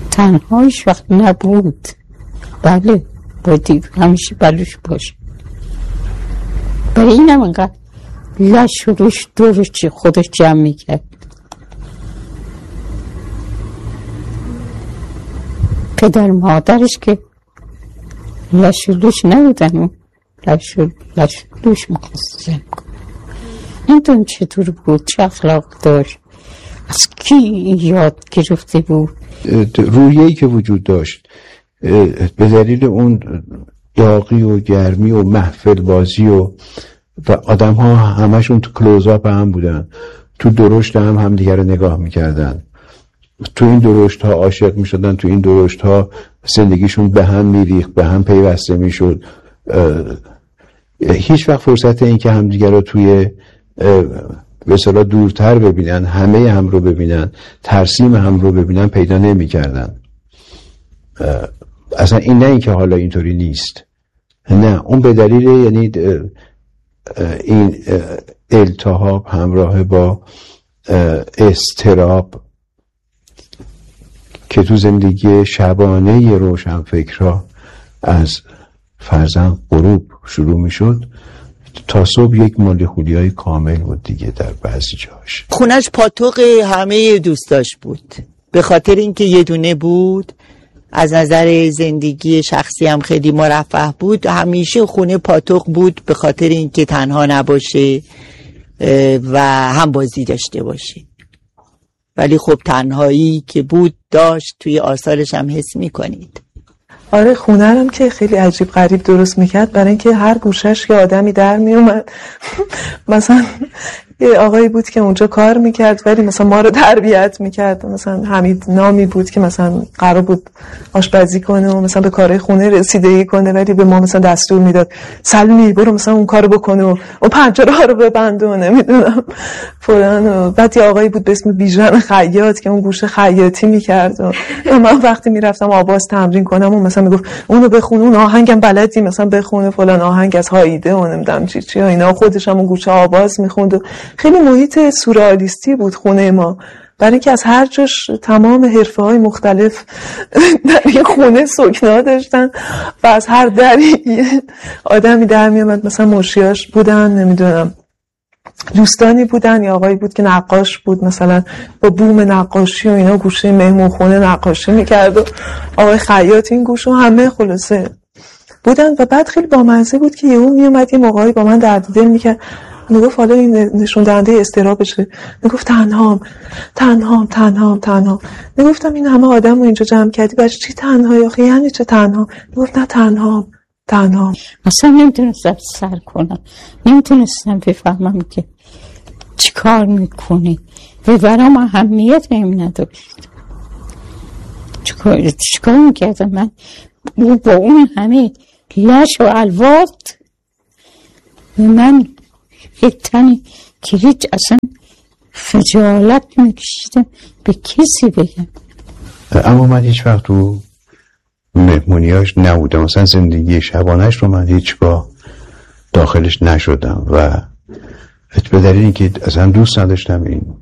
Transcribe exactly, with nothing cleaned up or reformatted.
تنها هیچ وقت نبود. بله بودی همیشه بلوش باشه. برای این هم انقدر لش و روش دورش خودش جمع میکرد. پدر مادرش که لش و لوش نبودن، اون لش و لوش میخواست جمع کنه. نمیدونم چطور بود، چه اخلاق داشت، از کی یاد گرفته بود. رویه‌ای که وجود داشت به دلیل اون داغی و گرمی و محفل بازی و و آدم ها همشون تو کلوزآپ هم بودن، تو درشت هم هم دیگر رو نگاه میکردن، تو این درشت ها عاشق میشدن، تو این درشت ها زندگیشون به هم میریخت، به هم پیوسته میشد. هیچ وقت فرصت این که هم دیگر رو توی به اصطلاح دورتر ببینن، همه هم رو ببینن، ترسیم هم رو ببینن پیدا نمی کردن. اصلا این نه این که حالا اینطوری نیست، نه، اون به دلیل یعنی این التهاب همراه با اضطراب که تو زندگی شبانه روشنفکرها از فرزن غروب شروع می شد تا صبح یک مالیخولیای کامل بود دیگه در بعضی جاش. خونش پاتوق همه دوستاش بود، به خاطر اینکه یه دونه بود، از نظر زندگی شخصی هم خیلی مرفه بود، همیشه خونه پاتوق بود به خاطر اینکه تنها نباشه و هم بازی داشته باشه. ولی خب تنهایی که بود داشت، توی آثارش هم حس میکنید. آره، خونه هم که خیلی عجیب غریب درست میکرد، برای اینکه هر گوشش یه آدمی در میومد. مثلا یه آقایی بود که اونجا کار میکرد ولی مثلا ما رو تربیت میکرد، مثلا حمید نامی بود که مثلا قرار بود آشپزی کنه و مثلا به کارهای خونه رسیدگی کنه، ولی به ما مثلا دستور میداد سلمی برو مثلا اون کارو بکنه و اون پنجره ها رو ببند و نمیدونم فلان. بعد یه آقایی بود به اسم بیژن خیاط که اون گوشه خیاطی میکرد و من وقتی میرفتم آواز تمرین کنم و مثلا میگفت اونو بخون، اون آهنگم بلدی مثلا بخونه فلان آهنگ از هایده و نمیدونم چی چی اینا، خودش هم اون گوشه آواز میخوند. خیلی محیط سورئالیستی بود خونه ما، برای اینکه از هر جاش تمام حرفه‌های مختلف در این خونه سکنا داشتن و از هر دری آدمی در میامد. مثلا مشیاش بودن، نمیدونم دوستانی بودن، یا آقایی بود که نقاش بود، مثلا با بوم نقاشی و اینا گوشه مهمون خونه نقاشی میکرد و آقای خیاط این گوشه و همه خلاصه بودن. و بعد خیلی بامزه بود که یهو میومد یه موقعی با من درد دل میکرد، میگفت حالا این نشون دهنده اضطرابشه، میگفت تنهام تنهام تنهام تنهام. میگفتم این همه آدم رو اینجا جمع کردی برای چی تنهایی؟ آخه یعنی چه تنها؟ میگفت نه تنهام تنهام. اصلا نمیتونستم سر کنم، نمیتونستم بفهمم که چی کار میکنی و برام اهمیت هم نداشت. چیکار چیکار میکردم من با اون همه لش و الوات؟ من یک تنی که هیچ اصلا خجالت میکشیدم به کسی بگم. اما من هیچ وقت تو مهمونیاش نبودم، مثلا زندگی شبانش رو من هیچگاه داخلش نشدم و به دلیل اینکه اصلا دوست نداشتم این